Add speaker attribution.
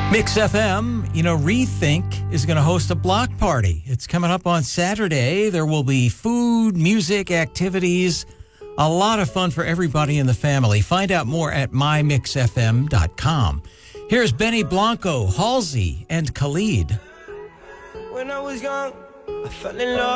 Speaker 1: Mix FM, Rethink is going to host a block party. It's coming up on Saturday. There will be food, music, activities, a lot of fun for everybody in the family. Find out more at mymixfm.com. Here's Benny Blanco, Halsey, and Khalid.
Speaker 2: When I was young, I fell in love.